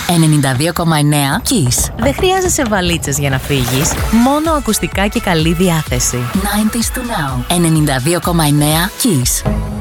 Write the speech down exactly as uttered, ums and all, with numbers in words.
ενενήντα δύο κόμμα εννέα Kiss. Δεν χρειάζεσαι βαλίτσες για να φύγεις, μόνο ακουστικά και καλή διάθεση. ενενήντα to now. ενενήντα δύο κόμμα εννέα Kiss.